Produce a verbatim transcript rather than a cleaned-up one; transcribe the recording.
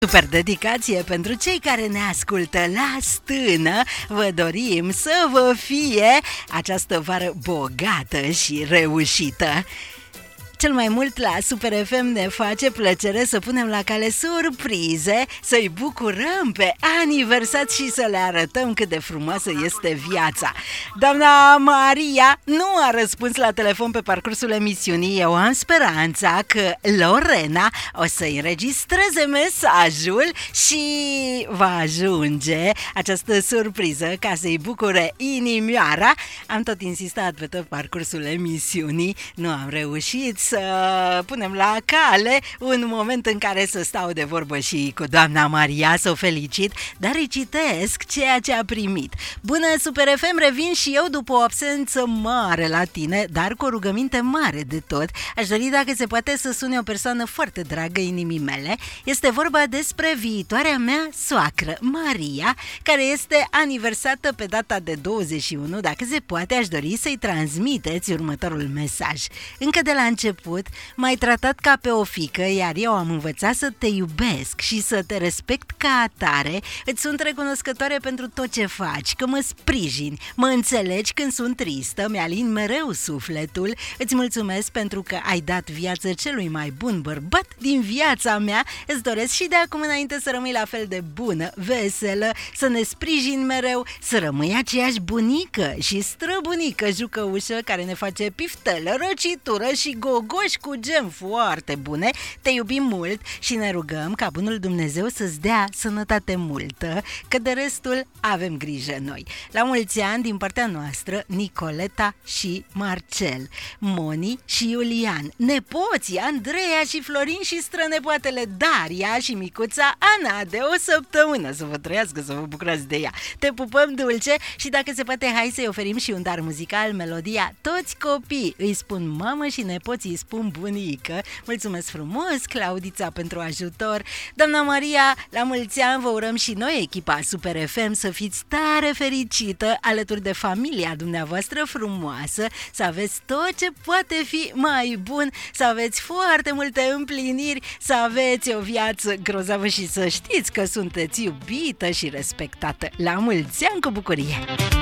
Super dedicație pentru cei care ne ascultă la stână. Vă dorim să vă fie această vară bogată și reușită. Cel mai mult la Super F M ne face plăcere să punem la cale surprize, să-i bucurăm pe aniversați și să le arătăm cât de frumoasă este viața. Doamna Maria nu a răspuns la telefon pe parcursul emisiunii. Eu am speranța că Lorena o să-i înregistreze mesajul și va ajunge această surpriză ca să-i bucure inimioara. Am tot insistat pe tot parcursul emisiunii, nu am reușit să punem la cale un moment în care să stau de vorbă și cu doamna Maria, să o felicit, dar îi citesc ceea ce a primit. Bună, Super F M, revin și eu după o absență mare la tine, dar cu o rugăminte mare de tot. Aș dori, dacă se poate, să sune o persoană foarte dragă inimii mele. Este vorba despre viitoarea mea soacră, Maria, care este aniversată pe data de douăzeci și unu. Dacă se poate, aș dori să-i transmiteți următorul mesaj. Încă de la început m-ai tratat ca pe o fiică, iar eu am învățat să te iubesc și să te respect ca atare. Îți sunt recunoscătoare pentru tot ce faci, că mă sprijini, mă înțelegi când sunt tristă, mi-alin mereu sufletul. Îți mulțumesc pentru că ai dat viață celui mai bun bărbat din viața mea. Îți doresc și de acum înainte să rămâi la fel de bună, veselă, să ne sprijini mereu, să rămâi aceeași bunică și străbunică jucăușă care ne face piftelă, răcitură și gogoși cu gem foarte bune. Te iubim mult și ne rugăm ca bunul Dumnezeu să-ți dea sănătate multă, că de restul avem grijă noi. La mulți ani din partea noastră, Nicoleta și Marcel, Moni și Iulian, nepoții Andreea și Florin și strănepoatele Daria și micuța Ana de o săptămână. Să vă trăiască, să vă bucurați de ea. Te pupăm dulce și dacă se poate, hai să-i oferim și un dar muzical, melodia Toți copii îi spun mamă și nepoții îi spun bunică. Mulțumesc frumos, Claudița, pentru ajutor. Doamna Maria, la mulți ani vă urăm și noi, echipa Super F M, să fiți tare fericită alături de familia dumneavoastră frumoasă, să aveți tot ce poate fi mai bun, să aveți foarte multe împliniri, să aveți o viață grozavă și să știți că sunteți iubită și respectată. La mulți ani cu bucurie!